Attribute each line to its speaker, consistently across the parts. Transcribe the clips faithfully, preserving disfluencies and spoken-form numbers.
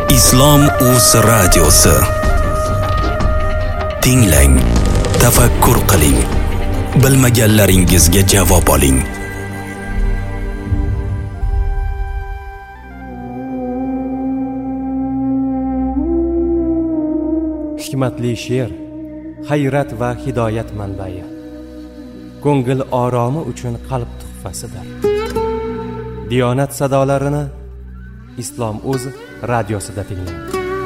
Speaker 1: Islom Uz radiosi. Tinglang, tafakkur qiling. Bilmaganlaringizga javob oling.
Speaker 2: Hikmatli she'r, hayrat va hidoyat manbai. Ko'ngil oromi uchun qalb tuhfasidir. Diyonat sadolarini Islom Uz radiosida tinglang.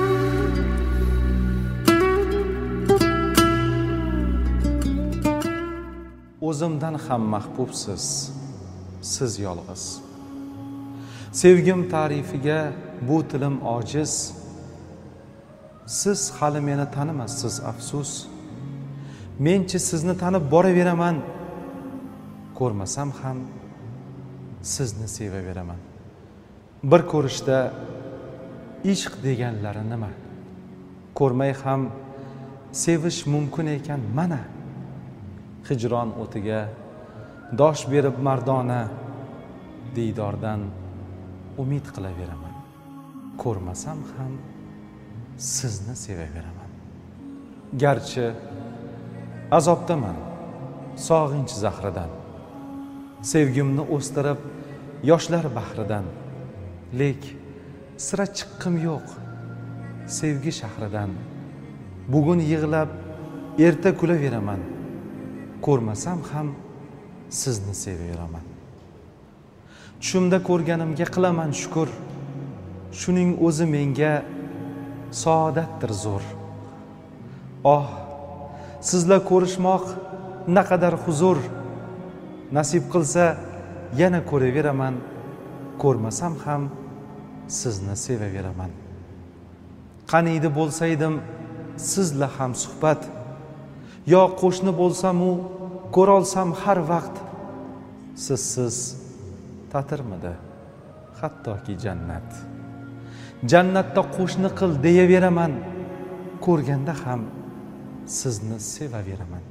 Speaker 3: O'zimdan ham mahbubsiz, siz yolg'iz. Sevgim ta'rifiga bu tilim ojiz. Siz hali meni tanimassiz, afsus. Menchi sizni tanib boraveraman. Ko'rmasam ham sizni sevaveraman. Bir ko'rishda ishq deganlari nima? Ko'rmay ham sevish mumkin ekan mana. Hijron o'tiga dosh berib mardona, diydordan umid qilaveraman. Ko'rmasam ham sizni sevaveraman. Garchi azobdaman sog'inch zahridan, sevgimni o'stirib yoshlar bahridan, lek sira chiqqim yo'q sevgi shahridan. Bugun yig'lab erta kulaveraman. Ko'rmasam ham sizni sevaveraman. Tushimda ko'rganimga qilaman shukr. Shuning o'zi menga saodatdir zo'r. Oh, sizlar ko'rishmoq naqadar huzur. Nasib qilsa yana ko'raveraman. Ko'rmasam ham sizni sevaveraman. Qaniydi bo'lsaydim sizlar ham suhbat, yo qo'shni bo'lsam u ko'rolsam har vaqt. Sizsiz ta'tirmidi hattoki jannat. Jannatda qo'shni qil deyaveraman. Ko'rganda ham sizni sevaveraman.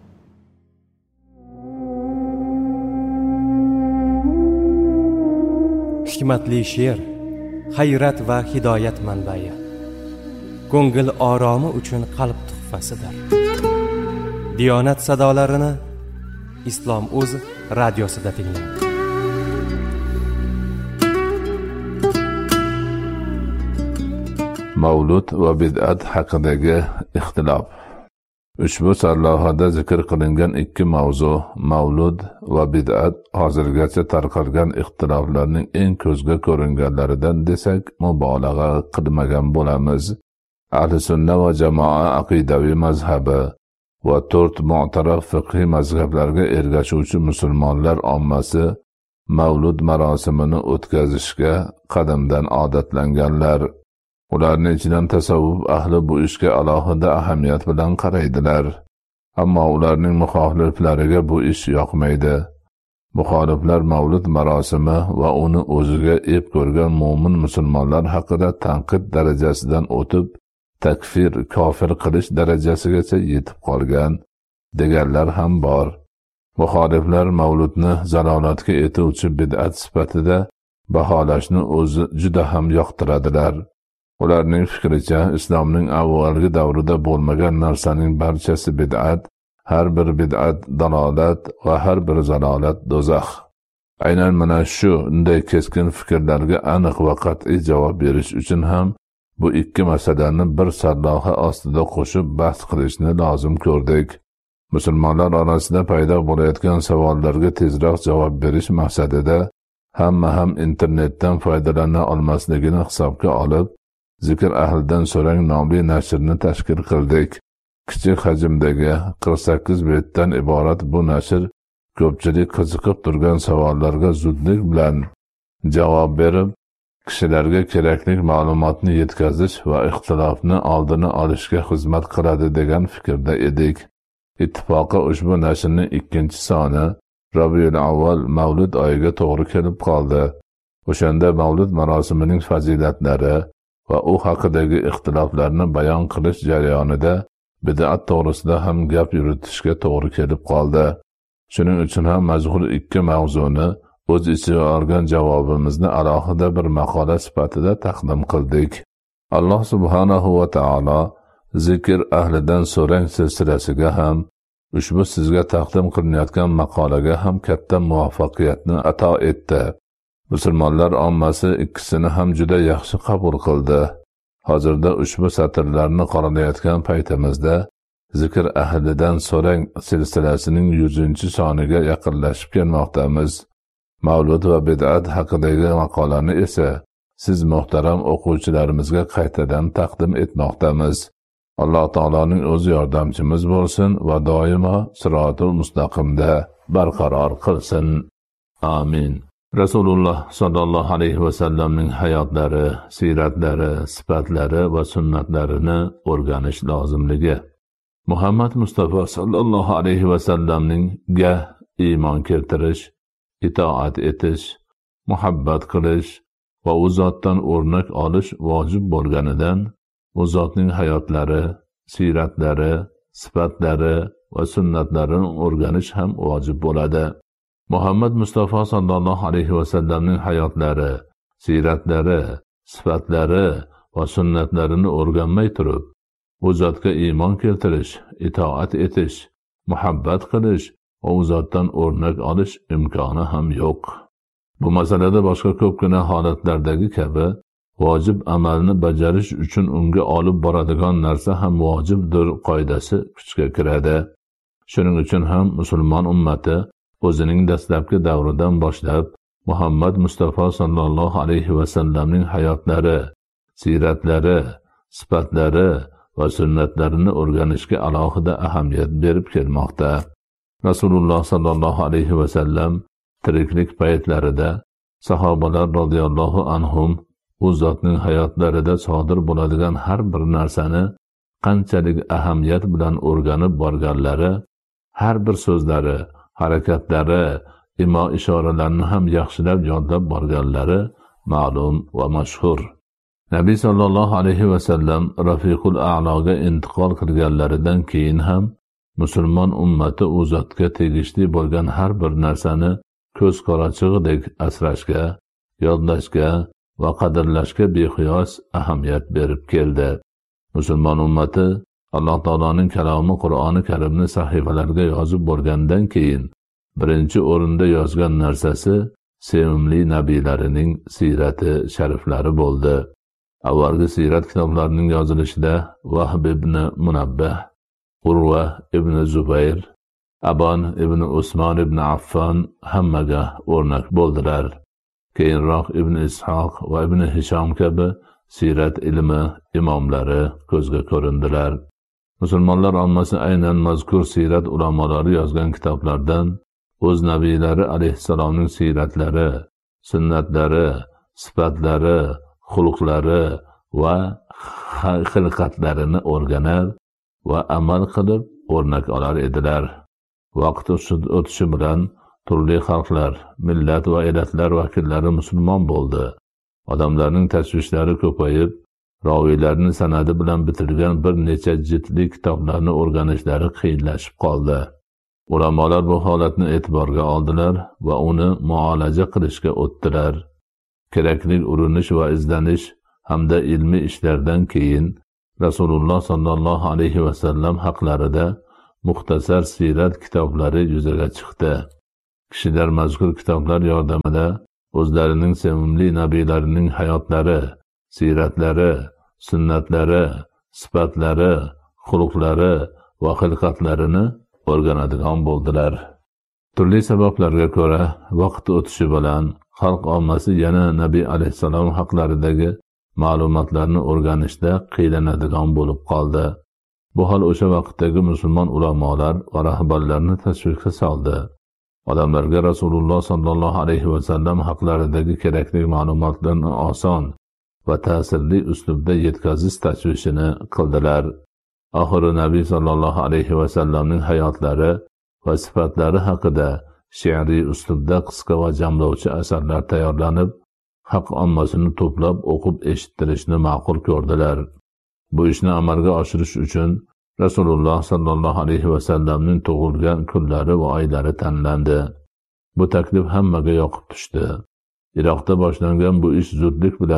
Speaker 2: Hikmatli she'r, hayrat va hidoyat manbai. Ko'ngil oromi uchun qalb tuhfasidir. Diyonat sadolarini Islom Uz radiosida tinglang.
Speaker 4: Mavlud va bid'at haqidagi ixtilof. Ushbu sarlavhada zikr qilingan ikki mavzu, mavlud va bid'at, hozirgacha tarqalgan ixtiloflarning eng ko'zga ko'ringanlaridan desak, mubolag'a qilmagan bo'lamiz. Ahli sunna va jamoa aqidaviy mazhabi va to'rt mu'taraf fiqhiy mazhablarga ergashuvchi musulmonlar ommasi mavlud marosimini o'tkazishga qadimdan odatlanganlar. Ularning ichidan tasavvuf ahli bu ishga alohida ahamiyat bilan qaraydilar. Ammo ularning muxoliflariga bu ish yoqmaydi. Muxoliflar mavlud marosimi va uni o'ziga ep ko'rgan mo'min musulmonlar haqida tanqid darajasidan o'tib, takfir, kofir qilish darajasigacha yetib qolgan deganlar ham bor. Muxoliflar mavludni zalolatga etuvchi bid'at sifatida baholashni o'zi juda ham yoqtiradilar. Ularning fikricha, islomning avvalgi davrida bo'lmagan narsaning barchasi bid'at, har bir bid'at dalolat va har bir zalolat do'zax. Aynan mana shu unday keskin fikrlarga aniq va qat'iy javob berish uchun ham bu ikki masalani bir sarlavha ostida qo'shib bahs qilishni lozim ko'rdik. Musulmonlar orasida paydo bo'layotgan savollarga tezroq javob berish maqsadida hamma ham internetdan foydalana olmasligini hisobga olib, Zikr ahlidan so'rang nomli nashrni tashkil qildik. Kichik hajmdagi qirq sakkiz betdan iborat bu nashr ko'pchilik qiziqib turgan savollarga zudlik bilan javob berib, kishilarga kerakli ma'lumotni yetkazish va ixtilofni oldini olishga xizmat qiladi degan fikrda edik. Ittifoqi ushbu nashrning ikkinchi soni Rabiul Avval Mavlud oyiga to'g'ri kelib qoldi. O'shanda Mavlud marosimining fazilatlari va u haqidagi ixtiloflarni bayon qilish jarayonida bid'at to'g'risida ham gap yuritishga to'g'ri kelib qoldi. Shuning uchun ham mazkur ikki mavzuni o'z ichiga olgan javobimizni alohida bir maqola sifatida taqdim qildik. alloh subhanahu va taolo zikr ahlidan so'rang silsilasiga ham, ushbu sizga taqdim qilinayotgan maqolaga ham katta muvaffaqiyatni ato etdi. Musulmonlar ommasi ikkisini ham juda yaxshi qabul qildi. Hozirda ushbu satrlarni qoralayotgan paytimizda zikr ahlidan so'rang silsilasining yuzinchi soniga yaqinlashib kelmoqdamiz. Mavlud va bid'at haqidagi maqolani esa siz muhtaram o'quvchilarimizga qaytadan taqdim etmoqdamiz. Alloh taoloning o'zi yordamchimiz bo'lsin va doimo sirotul mustaqimda barqaror qilsin. Amin. Rasululloh sallallohu alayhi va sallamning hayotlari, siratlari, sifatlari va sunnatlarini o'rganish lozimligi. Muhammad Mustafa sallallohu alayhi va sallamning ga iymon keltirish, itoat etish, muhabbat qilish va u zotdan o'rnak olish vojib bo'lganidan, u zotning hayotlari, siratlari, sifatlari va sunnatlarini o'rganish ham vojib bo'ladi. Muhammad Mustafa sallallohu alayhi va sallamning hayotlari, siratlari, sifatlari va sunnatlarini o'rganmay turib, u zotga iymon keltirish, itoat etish, muhabbat qilish va u zotdan o'rnak olish imkoni ham yo'q. Bu masalada boshqa ko'pgina holatlardagi kabi vojib amalni bajarish uchun unga olib boradigan narsa ham vojibdir qoidasi kuchga kiradi. Shuning uchun ham musulmon ummati o'zining dastlabki davridan boshlab Muhammad Mustafa sallallohu alayhi va sallamning hayotlari, siratlari, sifatlari va sunnatlarini o'rganishga alohida ahamiyat berib kelmoqda. Rasululloh sallallohu alayhi va sallam tiriklik paytlarida sahobalar radhiyallohu anhum u zotning hayotlarida sodir bo'ladigan har bir narsani qanchalik ahamiyat bilan o'rganib borganlari, har bir so'zlari, harakatlari, imo ishoralarini ham yaxshilab yodlab borganlari ma'lum va mashhur. Nabiy sallallohu alayhi va sallam Rafiqul A'loga intiqol qilganlaridan keyin ham musulmon ummati u zotga tegishli bo'lgan har bir narsani ko'z qorachig'idek asrashga, yodlashga va qadrlashga beqiyos ahamiyat berib keldi. Musulmon ummati Alloh taoloning kalomi Qur'oni Karimni sahifalarga yozib bo'lgandan keyin birinchi o'rinda yozgan narsasi sevimli nabiylarining sirati shariflari bo'ldi. Avvalgi sirat kitoblarining yozilishida Vahb ibn Munabbah, Urva ibn Zubayr, Aban ibn Usmon ibn Affon hammaga o'rnak bo'ldilar. Keyinroq Ibn Ishoq va Ibn Hisham kabi sirat ilmi imomlari ko'zga ko'rindilar. Musulmonlar ommasi aynan mazkur sirat ulamolari yozgan kitoblardan o'z nabiylari alayhissalomning siratlari, sunnatlari, sifatlari, xulqlari va xilqatlarini o'rganar va amal qilib o'rnak olar edilar. Vaqt o'tishi bilan turli xalqlar, millat va elatlar vakillari musulmon bo'ldi. Odamlarning tashvishlari ko'payib, roviylarning sanadi bilan bitilgan bir necha jildli kitoblarni o'rganishlari qiyinlashib qoldi. Ulamolar bu holatni e'tiborga oldilar va uni muolaja qilishga o'tdilar. Kerakli urinish va izlanish hamda ilmiy ishlardan keyin Rasululloh sallallohu alayhi va sallam haqlarida muxtasar sirat kitoblari yuzaga chiqdi. Kishilar mazkur kitoblar yordamida o'zlarining sevimli nabiylarining hayotlari, siratlari, sunnatlari, sifatlari, xulqlari va xilqatlarini o'rganadigan bo'ldilar. Turli sabablarga ko'ra vaqt o'tishi bilan xalq ommasi yana Nabiy alayhissalom haqlaridagi ma'lumotlarni o'rganishda qiylanadigan bo'lib qoldi. Bu hol o'sha vaqtdagi musulmon ulamolar va rahbarlarni tashvishga soldi. Odamlarga Rasululloh sallallohu alayhi va sallam haqlaridagi kerakli ma'lumotlarni oson va ta'sirli uslubda yetkazish tashvishini qildilar. Oxiri Nabiy sallallohu alayhi va sallamning hayotlari va sifatlari haqida she'riy uslubda qisqa va jamlovchi asarlar tayyorlanib, haq ommasini to'plab o'qib eshittirishni ma'qul ko'rdilar. Bu ishni amalga oshirish uchun Rasululloh sallallohu alayhi va sallamning tug'ilgan kunlari va oylari tanlandi. Bu taklif hammaga yoqib tushdi. Iroqda boshlangan bu ish zudlik bilan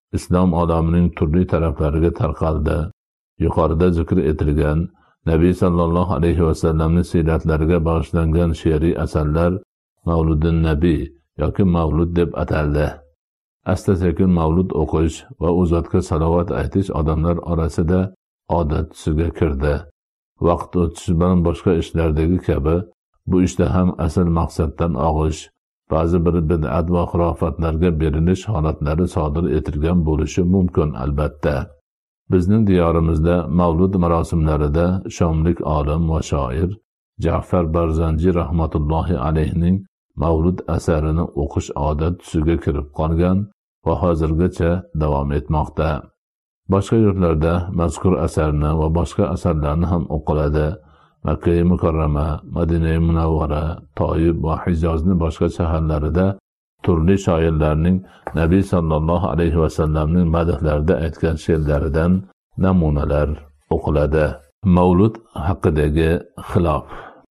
Speaker 4: islom olamining turli taraflariga tarqaldi. Yuqorida zikr etilgan Nabiy sallallohu alayhi vasallamning siyratlariga bag'ishlangan she'riy asarlar Mavludun Nabiy yoki Mavlud deb ataldi. Asta-sekin mavlud o'qish va u zotga salovat aytish odamlar orasida odat tusiga kirdi. Vaqt o'tishi bilan boshqa ishlardagi kabi bu ishda ham asl maqsaddan og'ish, ba'zi bir bid'at va xurofatlarga berilish holatlari sodir etilgan bo'lishi mumkin albatta. Bizning diyorimizda mavlud marosimlarida shomlik olim va shoir Ja'far Barzanji rahmatullohi alayhining mavlud asarini o'qish odat tusiga kirib qolgan va hozirgacha davom etmoqda. Boshqa yurtlarda mazkur asarni va boshqa asarlarni ham o'qiladi. Makka-i Mukarrama, Madina-i Munawvara, Toyib va Hijozning boshqa shaharlarida turli shoirlarning Nabiy sallallohu alayhi vasallamning madhlarida aytgan she'rlaridan namunalar o'qiladi. Mavlud haqidagi xilof.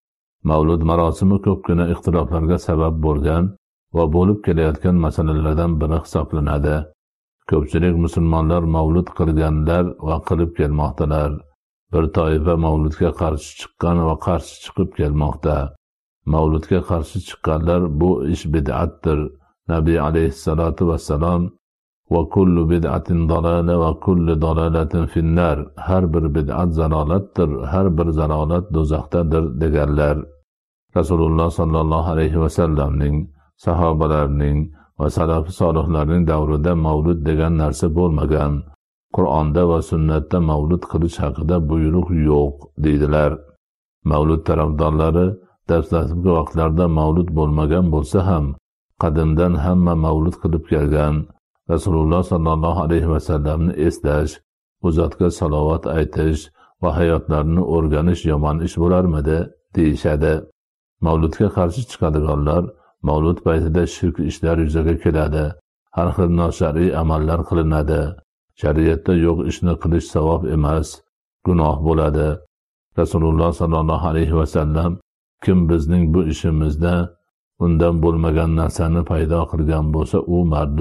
Speaker 4: Mavlud marosimi ko'pgina ixtiloflarga sabab bo'lgan va bo'lib kelayotgan masalalardan biri hisoblanadi. Ko'pchilik musulmonlar mavlud qilganlar va qilib kelmoqdalar. Bir toifa mavludga qarshi chiqqan va qarshi chiqib kelmoqda. Mavludga qarshi chiqqanlar bu ish bid'atdir. Nabiy alayhissalatu vassalam va kullu bid'atin dalala va kullu dalalatin finnar. Har bir bid'at zalolatdir, har bir zalolat do'zaxdadir deganlar. Rasululloh sallallohu alayhi vasallamning, sahobalarning va salafi solihlarning davrida mavlud degan narsa bo'lmagan. Qur'onda va sunnatda mavlud qilish haqida buyruq yo'q deydilar. Mavlud tarafdorlari dastlabki vaqtlarda mavlud bo'lmagan bo'lsa ham, qadimdan hamma mavlud qilib kelgan. Rasululloh sallallohu alayhi vasallamni eslash, u zotga salovat aytish va hayotlarini o'rganish yomon ish bo'larmidi deyishadi. Mavludga qarshi chiqadiganlar mavlud paytida shirk ishlar yuzaga keladi. Har xil noshar'iy amallar qilinadi. Shariatda yo'q ishni qilish savob emas, gunoh bo'ladi. Rasululloh sallallohu alayhi vasallam kim bizning bu ishimizda undan bo'lmagan narsani paydo qilgan bo'lsa, u mardud